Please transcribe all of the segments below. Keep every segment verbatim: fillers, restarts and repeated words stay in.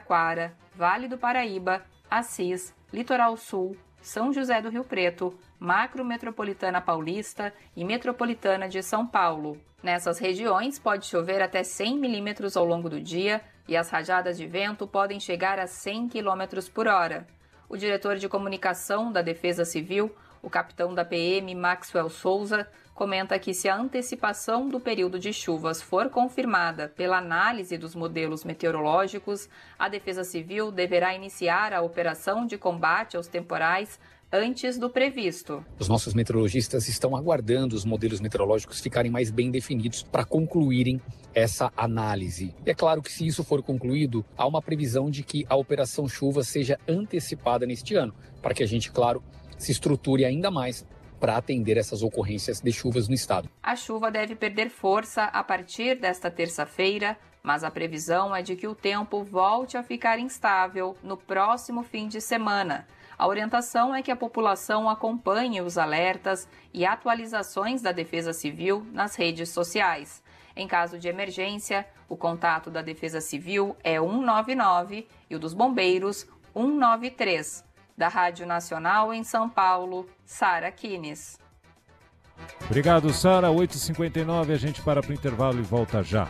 Araraquara, Vale do Paraíba, Assis, Litoral Sul, São José do Rio Preto, Macrometropolitana Paulista e Metropolitana de São Paulo. Nessas regiões pode chover até cem milímetros ao longo do dia e as rajadas de vento podem chegar a cem quilômetros por hora. O diretor de comunicação da Defesa Civil, o capitão da P M Maxwell Souza, comenta que se a antecipação do período de chuvas for confirmada pela análise dos modelos meteorológicos, a Defesa Civil deverá iniciar a operação de combate aos temporais antes do previsto. Os nossos meteorologistas estão aguardando os modelos meteorológicos ficarem mais bem definidos para concluírem essa análise. E é claro que se isso for concluído, há uma previsão de que a Operação Chuva seja antecipada neste ano, para que a gente, claro, se estruture ainda mais para atender essas ocorrências de chuvas no estado. A chuva deve perder força a partir desta terça-feira, mas a previsão é de que o tempo volte a ficar instável no próximo fim de semana. A orientação é que a população acompanhe os alertas e atualizações da Defesa Civil nas redes sociais. Em caso de emergência, o contato da Defesa Civil é um nove nove e o dos bombeiros um nove três. Da Rádio Nacional em São Paulo, Sara Kines. Obrigado, Sara. oito e cinquenta e nove, a gente para para o intervalo e volta já.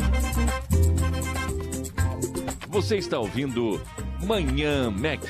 Você está ouvindo Manhã Mac.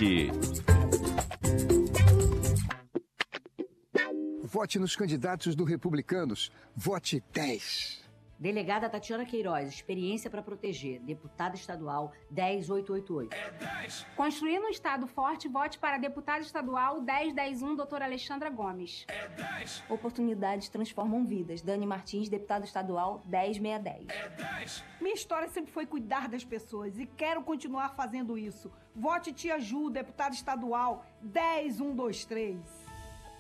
Vote nos candidatos do Republicanos. Vote dez. Delegada Tatiana Queiroz, experiência para proteger. Deputada estadual dez mil oitocentos e oitenta e oito. É dez. Construindo um estado forte, vote para deputada estadual dez mil cento e um, doutora Alexandra Gomes. É dez. Oportunidades transformam vidas. Dani Martins, deputada estadual dez mil seiscentos e dez. É dez. Minha história sempre foi cuidar das pessoas e quero continuar fazendo isso. Vote Tia Ju, deputada estadual dez mil cento e vinte e três.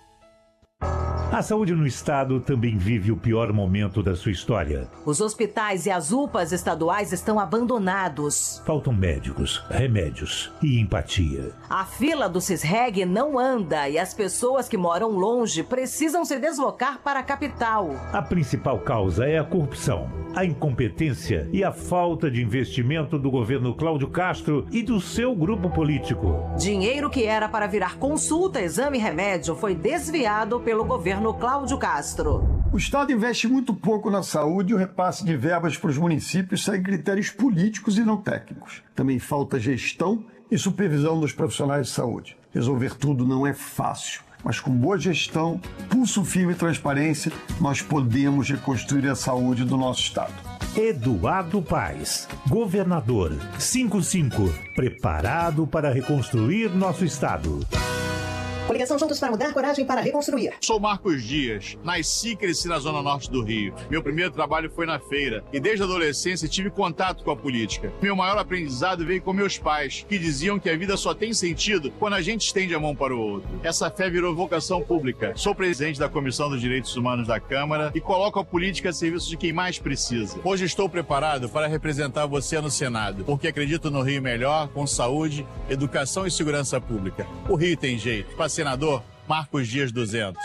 A saúde no estado também vive o pior momento da sua história. Os hospitais e as U P As estaduais estão abandonados. Faltam médicos, remédios e empatia. A fila do Cisreg não anda e as pessoas que moram longe precisam se deslocar para a capital. A principal causa é a corrupção, a incompetência e a falta de investimento do governo Cláudio Castro e do seu grupo político. Dinheiro que era para virar consulta, exame e remédio foi desviado pelo governo no Cláudio Castro. O Estado investe muito pouco na saúde e o repasse de verbas para os municípios segue critérios políticos e não técnicos. Também falta gestão e supervisão dos profissionais de saúde. Resolver tudo não é fácil, mas com boa gestão, pulso firme e transparência, nós podemos reconstruir a saúde do nosso Estado. Eduardo Paes, governador, cinquenta e cinco, preparado para reconstruir nosso Estado. Coligação Juntos para Mudar, coragem para reconstruir. Sou Marcos Dias, nasci e cresci na Zona Norte do Rio. Meu primeiro trabalho foi na feira e desde a adolescência tive contato com a política. Meu maior aprendizado veio com meus pais, que diziam que a vida só tem sentido quando a gente estende a mão para o outro. Essa fé virou vocação pública. Sou presidente da Comissão dos Direitos Humanos da Câmara e coloco a política a serviço de quem mais precisa. Hoje estou preparado para representar você no Senado, porque acredito no Rio melhor, com saúde, educação e segurança pública. O Rio tem jeito. Senador Marcos Dias duzentos.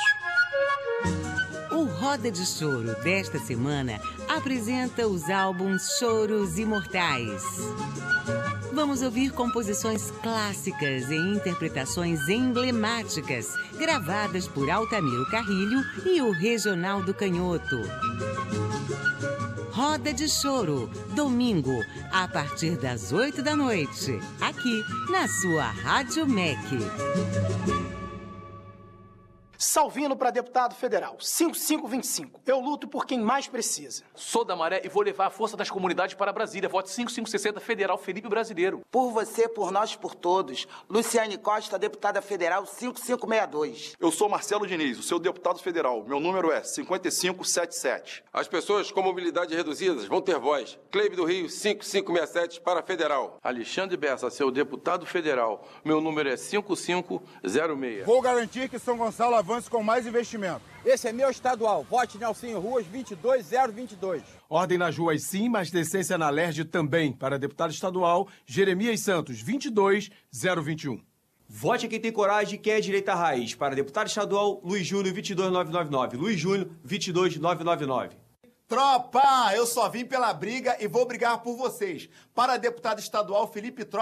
O Roda de Choro desta semana apresenta os álbuns Choros Imortais. Vamos ouvir composições clássicas e interpretações emblemáticas gravadas por Altamiro Carrilho e o Reginaldo Canhoto. Roda de Choro, domingo, a partir das oito da noite, aqui na sua Rádio M E C. Salvino para deputado federal, cinco cinco vinte e cinco. Eu luto por quem mais precisa. Sou da Maré e vou levar a força das comunidades para Brasília. Vote cinco cinco sessenta Federal Felipe Brasileiro. Por você, por nós, por todos. Luciane Costa, deputada federal cinco cinco seis dois. Eu sou Marcelo Diniz, o seu deputado federal. Meu número é cinco cinco sete sete. As pessoas com mobilidade reduzidas vão ter voz. Cleibe do Rio, cinco cinco seis sete para federal. Alexandre Bessa, seu deputado federal. Meu número é cinco cinco zero seis. Vou garantir que São Gonçalo avance com mais investimento. Esse é meu estadual. Vote Nelsinho Ruas vinte e dois zero vinte e dois. Ordem nas ruas sim, mas decência na L E R J também. Para deputado estadual, Jeremias Santos, vinte e dois zero vinte e um. Vote quem tem coragem e quer a direita raiz. Para deputado estadual, Luiz Júnior, vinte e dois mil novecentos e noventa e nove. Luiz Júnior, vinte e dois mil novecentos e noventa e nove. Tropa, eu só vim pela briga e vou brigar por vocês. Para deputado estadual, Felipe Tropa.